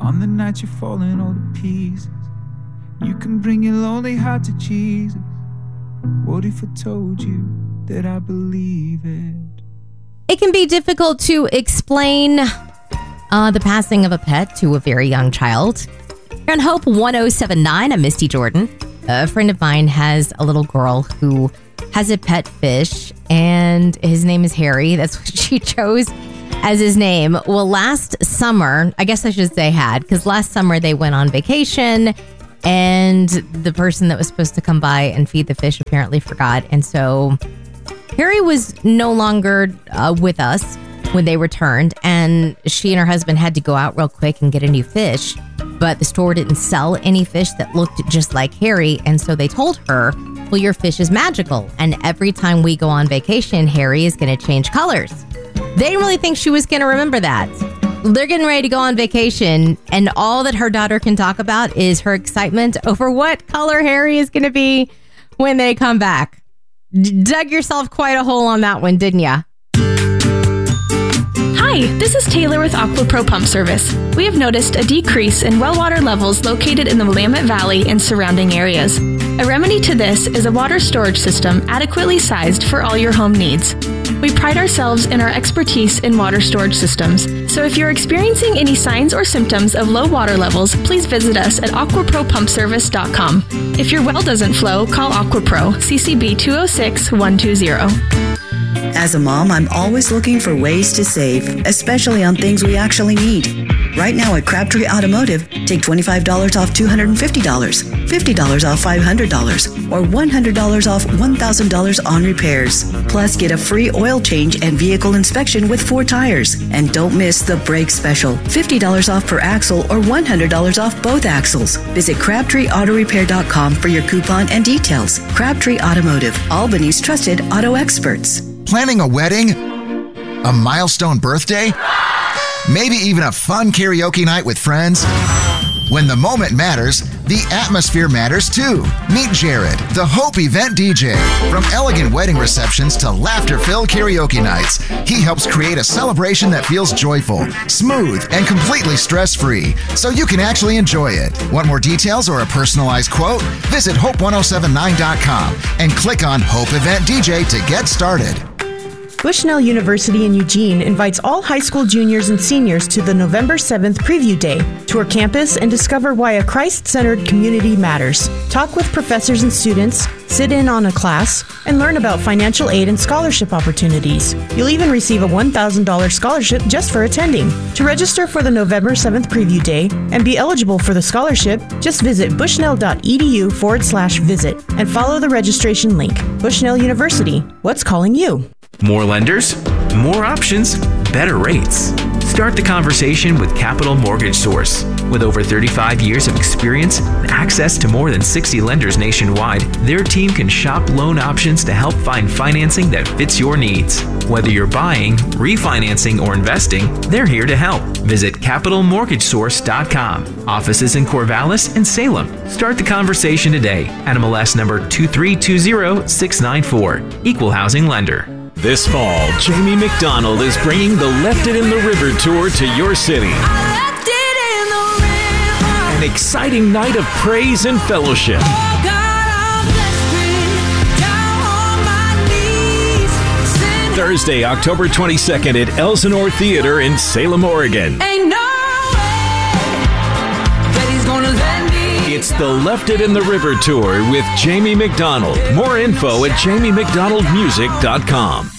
On the night you're falling all to pieces, you can bring your lonely heart to Jesus. What if I told you that I believe it? It can be difficult to explain the passing of a pet to a very young child. Here on Hope 1079, I'm Misty Jordan. A friend of mine has a little girl who has a pet fish, and his name is Harry. That's what she chose as his name. Well, last summer, I guess I should say because last summer they went on vacation, and the person that was supposed to come by and feed the fish apparently forgot. And so Harry was no longer with us when they returned, and she and her husband had to go out real quick and get a new fish. But the store didn't sell any fish that looked just like Harry, and so they told her, well, your fish is magical, and every time we go on vacation, Harry is going to change colors. They didn't really think she was going to remember that. They're getting ready to go on vacation, and all that her daughter can talk about is her excitement over what color Harry is going to be when they come back. Dug yourself quite a hole on that one, didn't ya? Hi, this is Taylor with AquaPro Pump Service. We have noticed a decrease in well water levels located in the Willamette Valley and surrounding areas. A remedy to this is a water storage system adequately sized for all your home needs. We pride ourselves in our expertise in water storage systems, so if you're experiencing any signs or symptoms of low water levels, please visit us at aquapropumpservice.com. If your well doesn't flow, call AquaPro, CCB 206-120. As a mom, I'm always looking for ways to save, especially on things we actually need. Right now at Crabtree Automotive, take $25 off $250, $50 off $500, or $100 off $1,000 on repairs. Plus, get a free oil change and vehicle inspection with 4 tires. And don't miss the brake special, $50 off per axle or $100 off both axles. Visit CrabtreeAutoRepair.com for your coupon and details. Crabtree Automotive, Albany's trusted auto experts. Planning a wedding? A milestone birthday? Maybe even a fun karaoke night with friends? When the moment matters, the atmosphere matters too. Meet Jared, the Hope Event DJ. From elegant wedding receptions to laughter-filled karaoke nights, he helps create a celebration that feels joyful, smooth, and completely stress-free, so you can actually enjoy it. Want more details or a personalized quote? Visit Hope1079.com and click on Hope Event DJ to get started. Bushnell University in Eugene invites all high school juniors and seniors to the November 7th Preview Day. Tour campus and discover why a Christ-centered community matters. Talk with professors and students, sit in on a class, and learn about financial aid and scholarship opportunities. You'll even receive a $1,000 scholarship just for attending. To register for the November 7th Preview Day and be eligible for the scholarship, just visit bushnell.edu/visit and follow the registration link. Bushnell University, what's calling you? More lenders, more options, better rates. Start the conversation with Capital Mortgage Source. With over 35 years of experience and access to more than 60 lenders nationwide, their team can shop loan options to help find financing that fits your needs. Whether you're buying, refinancing, or investing, they're here to help. Visit CapitalMortgageSource.com. Offices in Corvallis and Salem. Start the conversation today. NMLS number 2320694. Equal Housing Lender. This fall, Jamie McDonald is bringing the Left It in the River tour to your city. An exciting night of praise and fellowship. Thursday, October 22nd at Elsinore Theater in Salem, Oregon. It's the Left It in the River tour with Jamie McDonald. More info at jamiemcdonaldmusic.com.